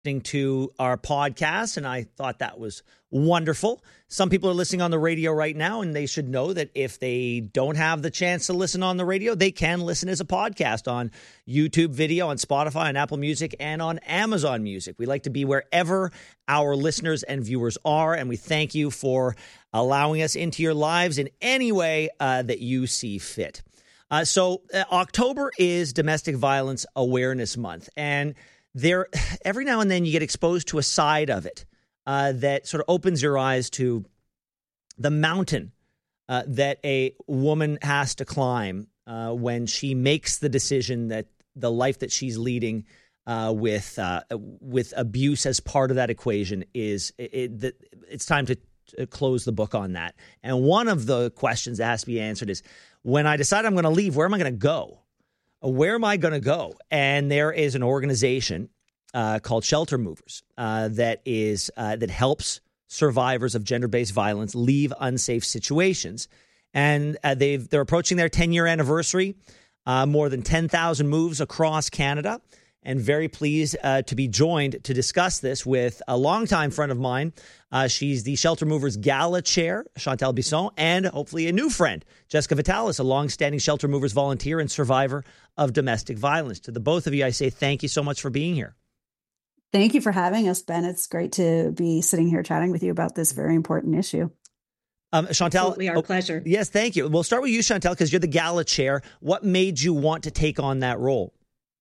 listening to our podcast, and I thought that was wonderful. Some people are listening on the radio right now, and they should know that if they don't have the chance to listen on the radio, they can listen as a podcast on YouTube video, on Spotify, on Apple Music, and on Amazon Music. We like to be wherever our listeners and viewers are, and we thank you for allowing us into your lives in any way that you see fit. So October is Domestic Violence Awareness Month, and there, every now and then you get exposed to a side of it that sort of opens your eyes to the mountain that a woman has to climb when she makes the decision that the life that she's leading with abuse as part of that equation it's time to close the book on that. And one of the questions that has to be answered is, when I decide I'm going to leave, where am I going to go? Where am I going to go? And there is an organization called Shelter Movers that helps survivors of gender-based violence leave unsafe situations. And they're approaching their 10-year anniversary, more than 10,000 moves across Canada. And very pleased to be joined to discuss this with a longtime friend of mine. She's the Shelter Movers Gala Chair, Chantal Bisson, and hopefully a new friend, Jessica Vitalis, a longstanding Shelter Movers volunteer and survivor of domestic violence. To the both of you, I say thank you so much for being here. Thank you for having us, Ben. It's great to be sitting here chatting with you about this very important issue. Chantal. Absolutely, our pleasure. Yes, thank you. We'll start with you, Chantal, because you're the Gala Chair. What made you want to take on that role?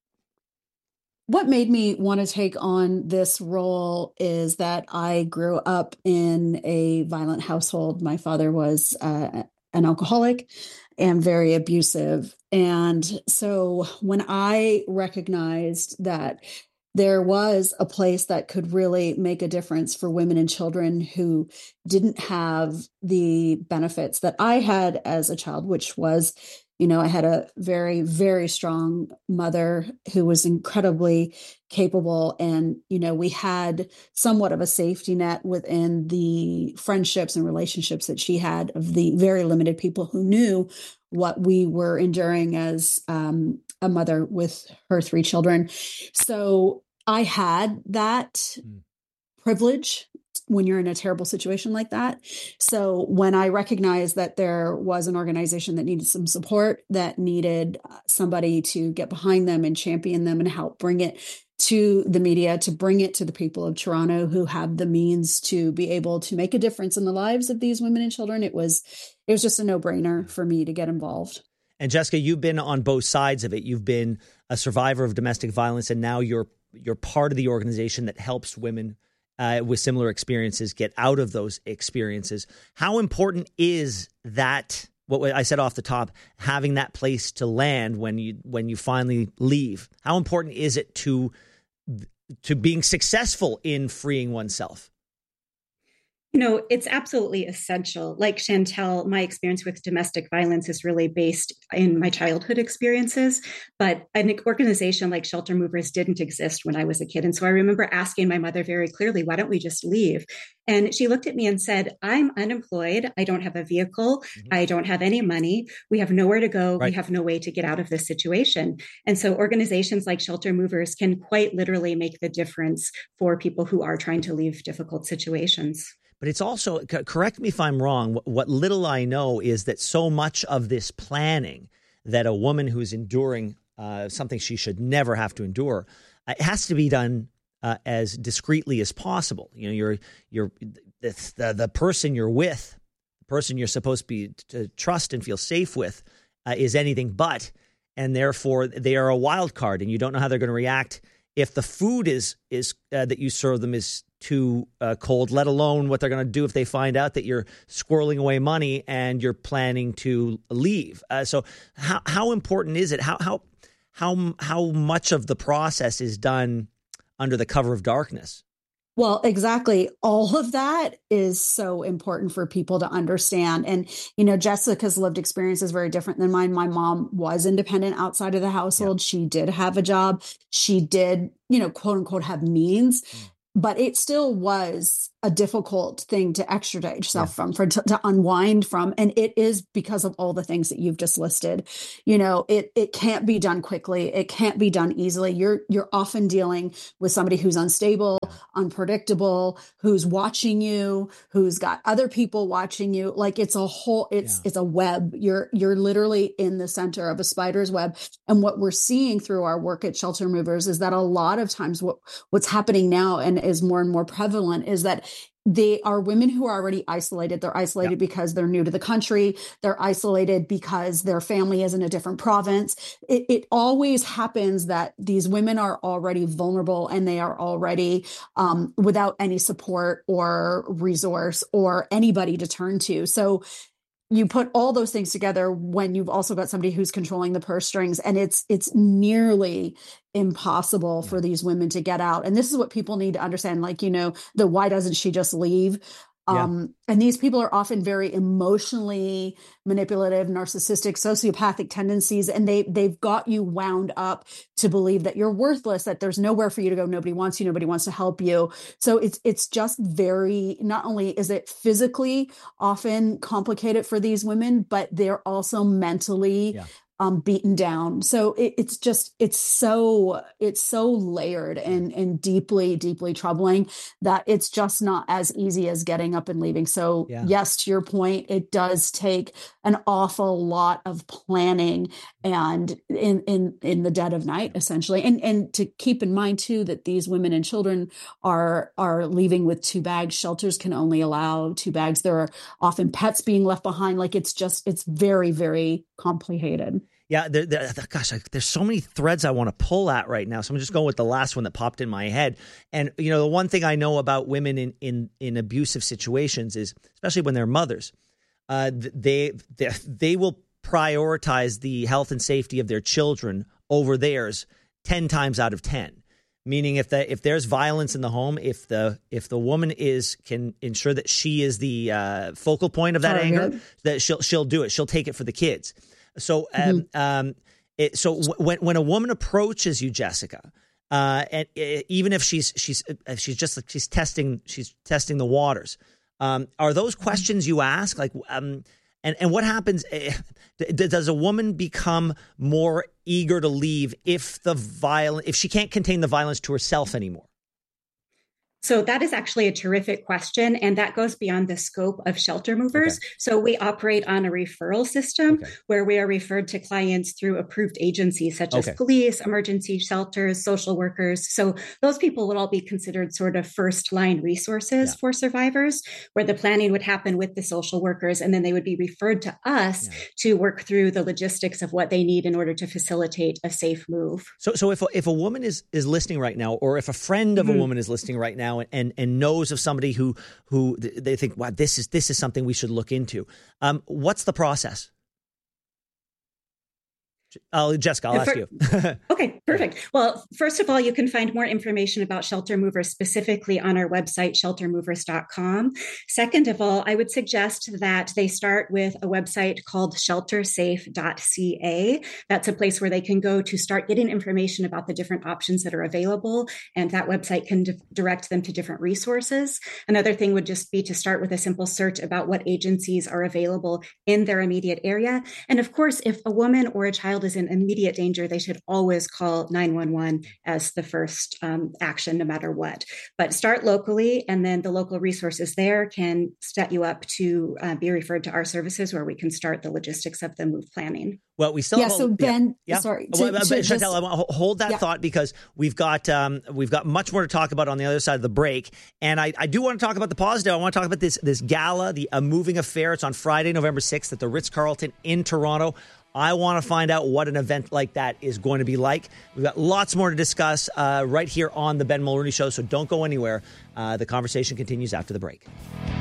What made me want to take on this role is that I grew up in a violent household. My father was an alcoholic and very abusive. And so when I recognized that there was a place that could really make a difference for women and children who didn't have the benefits that I had as a child, which was, I had a very, very strong mother who was incredibly capable. And, we had somewhat of a safety net within the friendships and relationships that she had of the very limited people who knew what we were enduring as a mother with her 3 children. So I had that privilege when you're in a terrible situation like that. So when I recognized that there was an organization that needed some support, that needed somebody to get behind them and champion them and help bring it to the media, to bring it to the people of Toronto who have the means to be able to make a difference in the lives of these women and children, it was just a no-brainer for me to get involved. And Jessica, you've been on both sides of it. You've been a survivor of domestic violence, and now you're part of the organization that helps women with similar experiences get out of those experiences. How important is that, what I said off the top, having that place to land when you finally leave? How important is it to being successful in freeing oneself? It's absolutely essential. Like Chantal, my experience with domestic violence is really based in my childhood experiences, but an organization like Shelter Movers didn't exist when I was a kid. And so I remember asking my mother very clearly, why don't we just leave? And she looked at me and said, I'm unemployed. I don't have a vehicle. I don't have any money. We have nowhere to go. Right. We have no way to get out of this situation. And so organizations like Shelter Movers can quite literally make the difference for people who are trying to leave difficult situations. But it's also, correct me if I'm wrong, what little I know is that so much of this planning that a woman who's enduring something she should never have to endure, it has to be done as discreetly as possible. You're the person you're with, the person you're supposed to trust and feel safe with is anything but, and therefore they are a wild card, and you don't know how they're going to react if the food is that you serve them is too cold, let alone what they're going to do if they find out that you're squirreling away money and you're planning to leave. So how important is it? How much of the process is done under the cover of darkness? Well, exactly. All of that is so important for people to understand. And, Jessica's lived experience is very different than mine. My mom was independent outside of the household. Yeah. She did have a job. She did, quote unquote, have means. But it still was a difficult thing to extricate yourself from, to unwind from. And it is because of all the things that you've just listed. It can't be done quickly. It can't be done easily. You're often dealing with somebody who's unstable, unpredictable, who's watching you, who's got other people watching you. Like it's a web. You're literally in the center of a spider's web. And what we're seeing through our work at Shelter Movers is that a lot of times what's happening now and is more and more prevalent is that they are women who are already isolated. They're isolated because they're new to the country. They're isolated because their family is in a different province. It always happens that these women are already vulnerable and they are already without any support or resource or anybody to turn to. So you put all those things together when you've also got somebody who's controlling the purse strings, and it's nearly impossible for these women to get out. And this is what people need to understand, like, the why doesn't she just leave? And these people are often very emotionally manipulative, narcissistic, sociopathic tendencies, and they've got you wound up to believe that you're worthless, that there's nowhere for you to go, nobody wants you, nobody wants to help you. So it's just very, not only is it physically often complicated for these women, but they're also mentally beaten down. So it's so layered and deeply, deeply troubling that it's just not as easy as getting up and leaving. So yes, to your point, it does take an awful lot of planning and in the dead of night, essentially. And to keep in mind too, that these women and children are leaving with 2 bags. Shelters can only allow 2 bags. There are often pets being left behind. Like it's very, very complicated. Yeah, gosh, there's so many threads I want to pull at right now. So I'm just going with the last one that popped in my head. And the one thing I know about women in abusive situations is, especially when they're mothers, they will prioritize the health and safety of their children over theirs 10 times out of 10. Meaning, if there's violence in the home, if the woman can ensure that she is the focal point of that anger, that she'll do it. She'll take it for the kids. So, when a woman approaches you, Jessica, and even if she's testing the waters, are those questions you ask? Like, and what happens? Does a woman become more eager to leave if she can't contain the violence to herself anymore? So that is actually a terrific question, and that goes beyond the scope of Shelter Movers. Okay. So we operate on a referral system where we are referred to clients through approved agencies such as police, emergency shelters, social workers. So those people would all be considered sort of first-line resources for survivors, where the planning would happen with the social workers, and then they would be referred to us to work through the logistics of what they need in order to facilitate a safe move. So if a woman is listening right now, or if a friend of a woman is listening right now, and knows of somebody who they think, wow, this is something we should look into. What's the process? Jessica, I'll ask you. Okay, perfect. Well, first of all, you can find more information about Shelter Movers specifically on our website, sheltermovers.com. Second of all, I would suggest that they start with a website called sheltersafe.ca. That's a place where they can go to start getting information about the different options that are available, and that website can direct them to different resources. Another thing would just be to start with a simple search about what agencies are available in their immediate area. And of course, if a woman or a child is in immediate danger, they should always call 911 as the first action, no matter what. But start locally, and then the local resources there can set you up to be referred to our services, where we can start the logistics of the move planning. Well, we still so Ben, sorry, Chantel, I want to hold that thought, because we've got much more to talk about on the other side of the break, and I do want to talk about the positive. I want to talk about this gala, the A Moving Affair. It's on Friday, November 6th at the Ritz-Carlton in Toronto. I want to find out what an event like that is going to be like. We've got lots more to discuss right here on the Ben Mulroney Show, so don't go anywhere. The conversation continues after the break.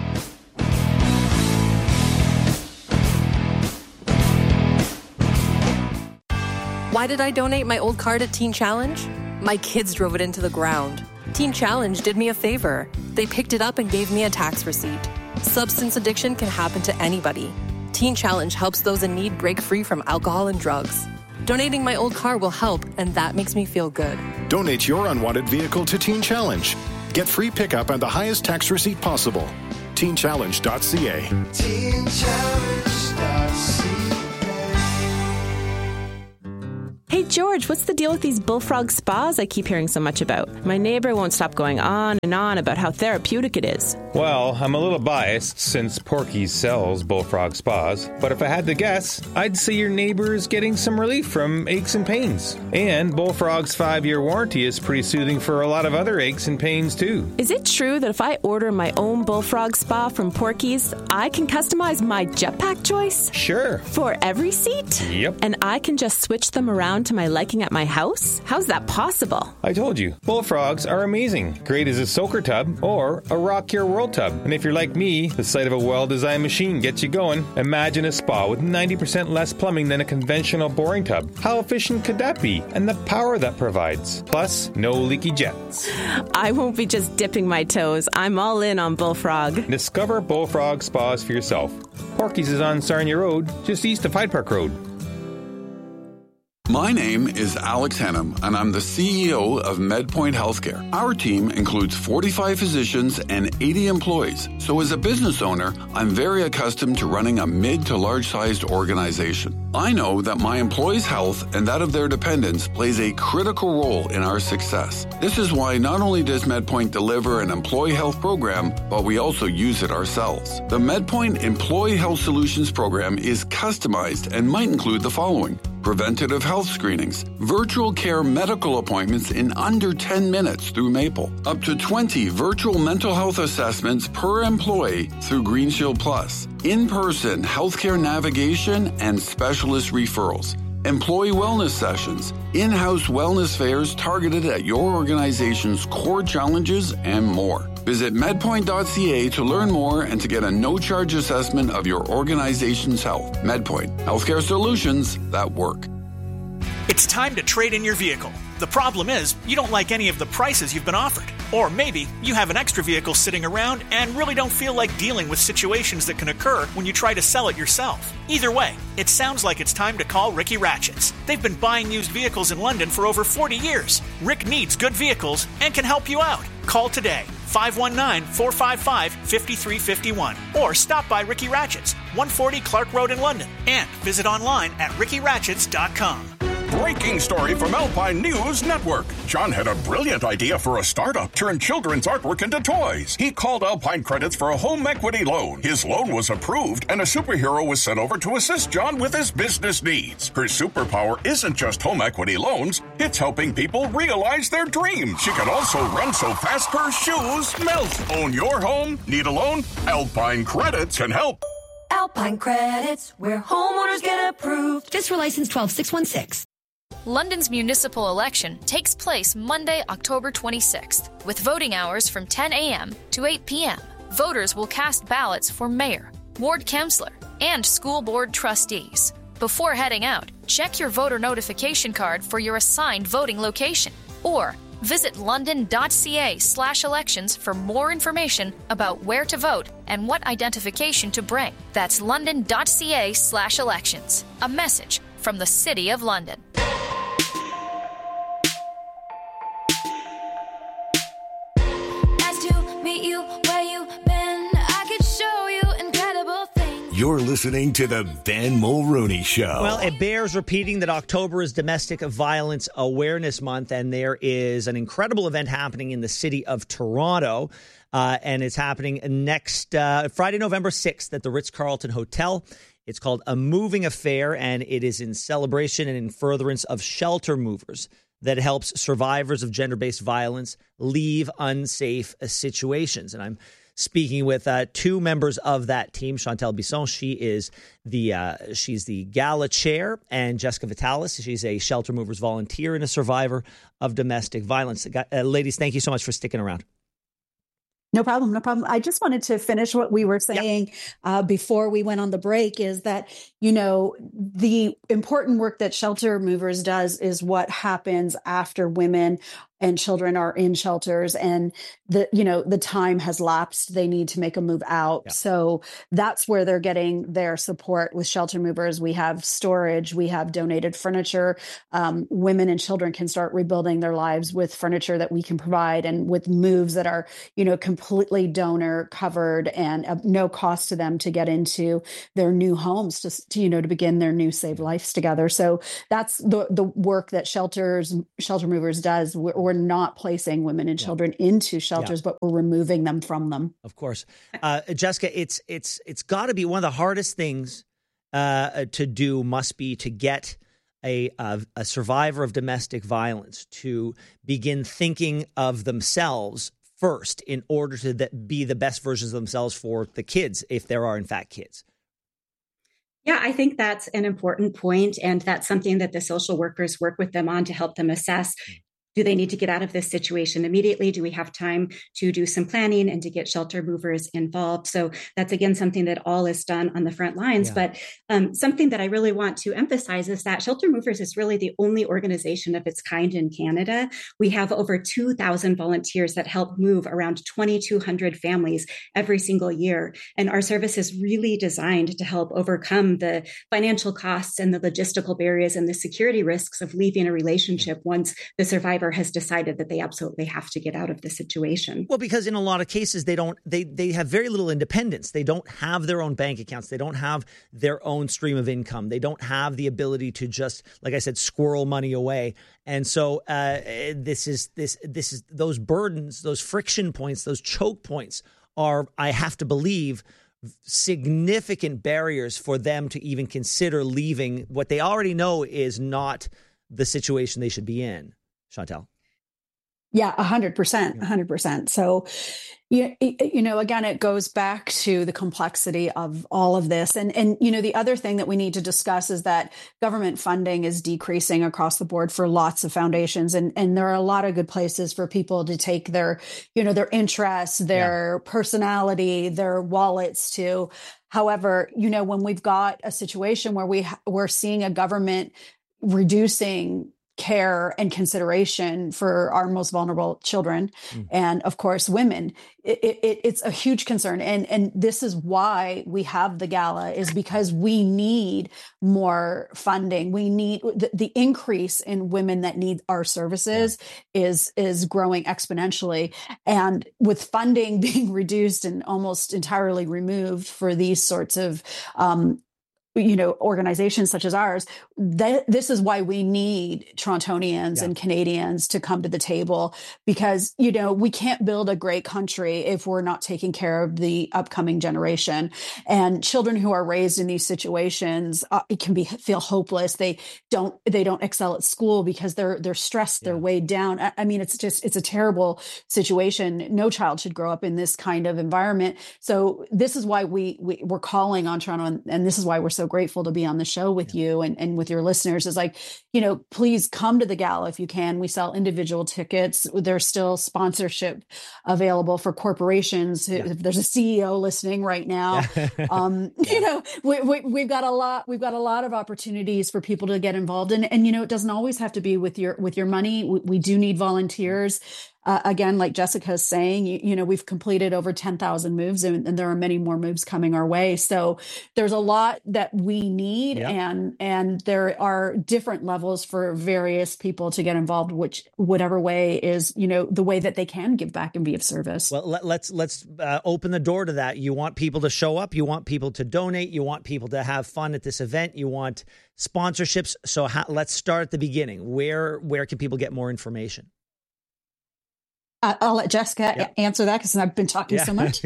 Why did I donate my old car to Teen Challenge? My kids drove it into the ground. Teen Challenge did me a favor. They picked it up and gave me a tax receipt. Substance addiction can happen to anybody. Teen Challenge helps those in need break free from alcohol and drugs. Donating my old car will help, and that makes me feel good. Donate your unwanted vehicle to Teen Challenge. Get free pickup and the highest tax receipt possible. TeenChallenge.ca. Hey, George, what's the deal with these bullfrog spas I keep hearing so much about? My neighbor won't stop going on and on about how therapeutic it is. Well, I'm a little biased since Porky's sells bullfrog spas, but if I had to guess, I'd say your neighbor is getting some relief from aches and pains. And Bullfrog's 5-year warranty is pretty soothing for a lot of other aches and pains, too. Is it true that if I order my own bullfrog spa from Porky's, I can customize my jetpack choice? Sure. For every seat? Yep. And I can just switch them around to my liking at my house? How's that possible? I told you, bullfrogs are amazing. Great as a soaker tub or a rock your world tub. And if you're like me, the sight of a well-designed machine gets you going. Imagine a spa with 90% less plumbing than a conventional boring tub. How efficient could that be? And the power that provides. Plus, no leaky jets. I won't be just dipping my toes. I'm all in on Bullfrog. Discover Bullfrog spas for yourself. Porky's is on Sarnia Road, just east of Hyde Park Road. My name is Alex Hannum, and I'm the CEO of MedPoint Healthcare. Our team includes 45 physicians and 80 employees. So as a business owner, I'm very accustomed to running a mid to large-sized organization. I know that my employees' health and that of their dependents plays a critical role in our success. This is why not only does MedPoint deliver an employee health program, but we also use it ourselves. The MedPoint Employee Health Solutions program is customized and might include the following: preventative health screenings, virtual care medical appointments in under 10 minutes through Maple, up to 20 virtual mental health assessments per employee through Green Shield Plus, in-person healthcare navigation and specialist referrals, employee wellness sessions, in-house wellness fairs targeted at your organization's core challenges, and more. Visit medpoint.ca to learn more and to get a no-charge assessment of your organization's health. MedPoint, healthcare solutions that work. It's time to trade in your vehicle. The problem is, you don't like any of the prices you've been offered. Or maybe you have an extra vehicle sitting around and really don't feel like dealing with situations that can occur when you try to sell it yourself. Either way, it sounds like it's time to call Ricky Ratchets. They've been buying used vehicles in London for over 40 years. Rick needs good vehicles and can help you out. Call today, 519-455-5351. Or stop by Ricky Ratchets, 140 Clark Road in London. And visit online at rickyratchets.com. Breaking story from Alpine News Network. John had a brilliant idea for a startup. Turn children's artwork into toys. He called Alpine Credits for a home equity loan. His loan was approved, and a superhero was sent over to assist John with his business needs. Her superpower isn't just home equity loans. It's helping people realize their dreams. She can also run so fast her shoes melt. Own your home? Need a loan? Alpine Credits can help. Alpine Credits, where homeowners get approved. Just for license 12616. London's municipal election takes place Monday, October 26th, with voting hours from 10 a.m. to 8 p.m. Voters will cast ballots for mayor, ward councillor, and school board trustees. Before heading out, check your voter notification card for your assigned voting location, or visit london.ca/elections for more information about where to vote and what identification to bring. That's london.ca/elections. A message from the City of London. You're listening to the Ben Mulrooney Show. Well, it bears repeating that October is Domestic Violence Awareness Month, and there is an incredible event happening in the city of Toronto, and it's happening next Friday, November 6th at the Ritz-Carlton Hotel. It's called A Moving Affair, and it is in celebration and in furtherance of Shelter Movers that helps survivors of gender-based violence leave unsafe situations. And I'm speaking with two members of that team. Chantal Bisson, she's the gala chair, and Jessica Vitalis, she's a Shelter Movers volunteer and a survivor of domestic violence. Ladies, thank you so much for sticking around. No problem. No problem. I just wanted to finish what we were saying before we went on the break is that, you know, the important work that Shelter Movers does is what happens after women and children are in shelters and the time has lapsed. They need to make a move out. Yeah. So that's where they're getting their support with Shelter Movers. We have storage, we have donated furniture. Women and children can start rebuilding their lives with furniture that we can provide and with moves that are, completely donor covered and no cost to them to get into their new homes to begin their new saved lives together. So that's the work that Shelter Movers does. We're not placing women and children into shelters, but we're removing them from them. Of course. Jessica, it's got to be one of the hardest things to do must be to get a survivor of domestic violence to begin thinking of themselves first in order to be the best versions of themselves for the kids, if there are in fact kids. Yeah, I think that's an important point, and that's something that the social workers work with them on to help them assess. Do they need to get out of this situation immediately? Do we have time to do some planning and to get Shelter Movers involved? So that's, again, something that all is done on the front lines. Yeah. But something that I really want to emphasize is that Shelter Movers is really the only organization of its kind in Canada. We have over 2,000 volunteers that help move around 2,200 families every single year. And our service is really designed to help overcome the financial costs and the logistical barriers and the security risks of leaving a relationship once the survivor has decided that they absolutely have to get out of the situation. Well, because in a lot of cases, they have very little independence. They don't have their own bank accounts. They don't have their own stream of income. They don't have the ability to just, like I said, squirrel money away. And so this is those burdens, those friction points, those choke points are, I have to believe, significant barriers for them to even consider leaving what they already know is not the situation they should be in. Chantal? Yeah, 100%. So, again, it goes back to the complexity of all of this. And the other thing that we need to discuss is that government funding is decreasing across the board for lots of foundations. And there are a lot of good places for people to take their interests, their personality, their wallets to. However, when we've got a situation where we're seeing a government reducing care and consideration for our most vulnerable children and, of course, women. It's a huge concern. And this is why we have the gala, is because we need more funding. We need the increase in women that need our services is growing exponentially. And with funding being reduced and almost entirely removed for these sorts of organizations such as ours, this is why we need Torontonians and Canadians to come to the table, because, we can't build a great country if we're not taking care of the upcoming generation. And children who are raised in these situations, it can feel hopeless. They don't excel at school because they're stressed, they're weighed down. I mean, it's a terrible situation. No child should grow up in this kind of environment. So this is why we're calling on Toronto, and this is why we're so grateful to be on the show with you and with your listeners, is please come to the gala if you can. We sell individual tickets. There's still sponsorship available for corporations. If there's a CEO listening right now, we've got a lot of opportunities for people to get involved in. And it doesn't always have to be with your money. We do need volunteers. Again, like Jessica's saying, we've completed over 10,000 moves, and there are many more moves coming our way. So there's a lot that we need, and there are different levels for various people to get involved, whatever way is, the way that they can give back and be of service. Well, let's open the door to that. You want people to show up. You want people to donate. You want people to have fun at this event. You want sponsorships. So let's start at the beginning. Where can people get more information? I'll let Jessica answer that because I've been talking so much.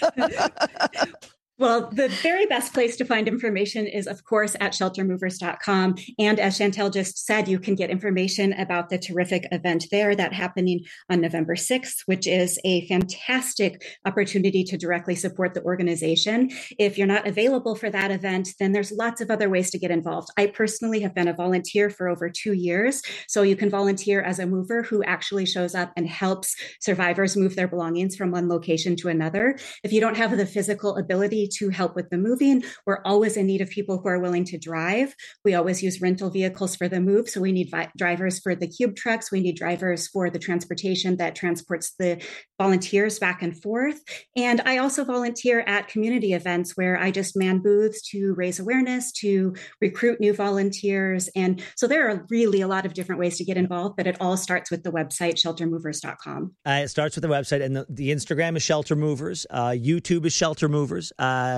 Well, the very best place to find information is, of course, at sheltermovers.com. And as Chantal just said, you can get information about the terrific event there that's happening on November 6th, which is a fantastic opportunity to directly support the organization. If you're not available for that event, then there's lots of other ways to get involved. I personally have been a volunteer for over 2 years. So you can volunteer as a mover who actually shows up and helps survivors move their belongings from one location to another. If you don't have the physical ability to help with the moving. We're always in need of people who are willing to drive. We always use rental vehicles for the move. So we need drivers for the cube trucks. We need drivers for the transportation that transports the volunteers back and forth. And I also volunteer at community events where I just man booths to raise awareness, to recruit new volunteers. And so there are really a lot of different ways to get involved, but it all starts with the website, sheltermovers.com. It starts with the website, and the Instagram is Shelter Movers. YouTube is Shelter Movers.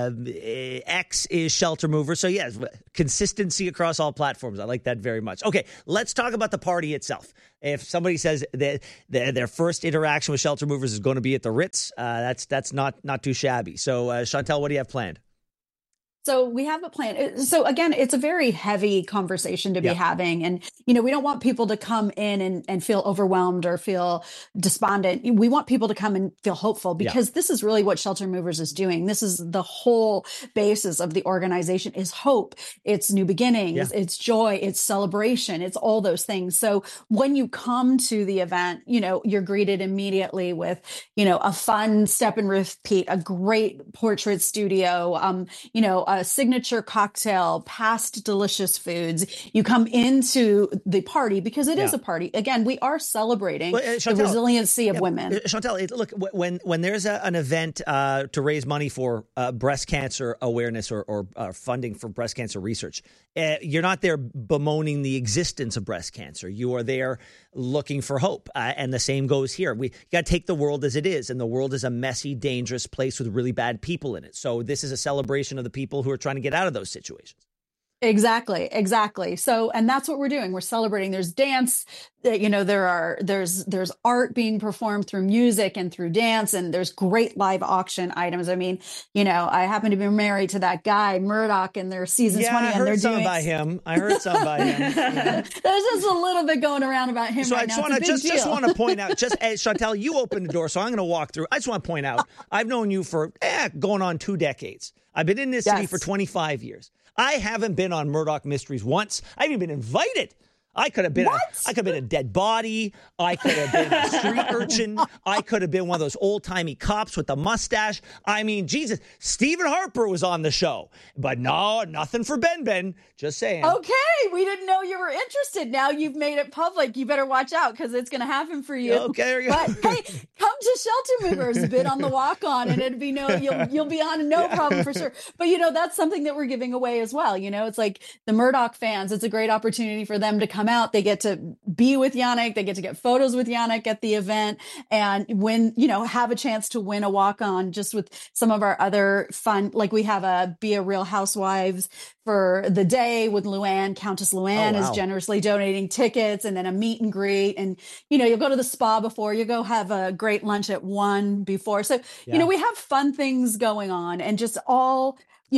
X is Shelter Movers. So, yes, consistency across all platforms. I like that very much. Okay, let's talk about the party itself. If somebody says that their first interaction with Shelter Movers is going to be at the Ritz, that's not too shabby. So, Chantel, what do you have planned? So we have a plan. So again, it's a very heavy conversation to be having. And, we don't want people to come in and feel overwhelmed or feel despondent. We want people to come and feel hopeful, because this is really what Shelter Movers is doing. This is the whole basis of the organization is hope. It's new beginnings. It's joy. It's celebration. It's all those things. So when you come to the event, you're greeted immediately with, a fun step and repeat, a great portrait studio, a signature cocktail, past delicious foods. You come into the party because it is a party. Again, we are celebrating the resiliency of women. Chantel, look, when there's an event to raise money for breast cancer awareness or funding for breast cancer research, you're not there bemoaning the existence of breast cancer. You are there looking for hope. And the same goes here. We got to take the world as it is. And the world is a messy, dangerous place with really bad people in it. So this is a celebration of the people who are trying to get out of those situations. Exactly. So, and that's what we're doing. We're celebrating. There's dance, there's art being performed through music and through dance, and there's great live auction items. I mean, I happen to be married to that guy, Murdoch, and they're season 20. I heard some by him. There's just a little bit going around about him right now. I just want to point out, Chantel, you opened the door, so I'm going to walk through. I just want to point out, I've known you for going on 2 decades. I've been in this city for 25 years. I haven't been on Murdoch Mysteries once. I haven't even been invited. I could have been a dead body. I could have been a street urchin. I could have been one of those old-timey cops with the mustache. I mean, Jesus, Stephen Harper was on the show. But no, nothing for Ben. Just saying. Okay, we didn't know you were interested. Now you've made it public. You better watch out, because it's going to happen for you. Okay. But hey, come to Shelter Movers, bid on the walk-on, and it'd be you'll be on no problem for sure. But that's something that we're giving away as well. It's like the Murdoch fans. It's a great opportunity for them to come out. They get to be with Yannick. They get to get photos with Yannick at the event, and have a chance to win a walk-on just with some of our other fun. Like we have a Be a Real Housewives for the day with Luann. Countess Luann is generously donating tickets, and then a meet and greet. And, you'll go to the spa before, you go have a great lunch at 1 before. So, we have fun things going on, and just all,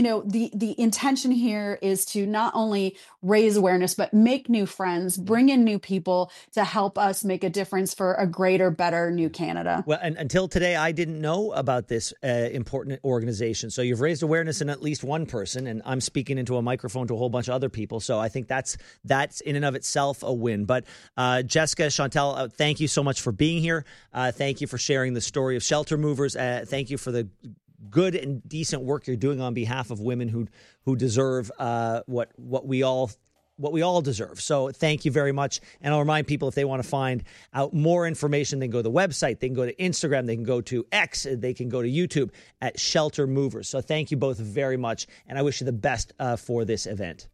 the intention here is to not only raise awareness, but make new friends, bring in new people to help us make a difference for a greater, better new Canada. Well, and until today, I didn't know about this important organization. So you've raised awareness in at least one person, and I'm speaking into a microphone to a whole bunch of other people. So I think that's in and of itself a win. But Jessica, Chantel, thank you so much for being here. Thank you for sharing the story of Shelter Movers. Thank you for the good and decent work you're doing on behalf of women who deserve what we all deserve. So thank you very much. And I'll remind people, if they want to find out more information, they can go to the website, they can go to Instagram, they can go to X, they can go to YouTube at Shelter Movers. So thank you both very much, and I wish you the best for this event.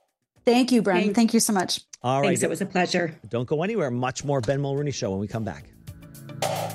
Thank you, Bren. Thank you so much. All right. Thanks. It was a pleasure. Don't go anywhere. Much more Ben Mulroney Show when we come back.